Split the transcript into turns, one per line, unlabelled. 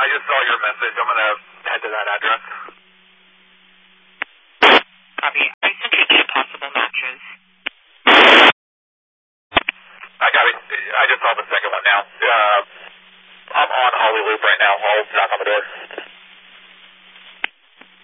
I just saw your message. I'm going to head to that address.
Copy. I sent you 2 possible matches.
I got it. I just saw the second one now. I'm on Holly Loop right now. I'll knock on the door.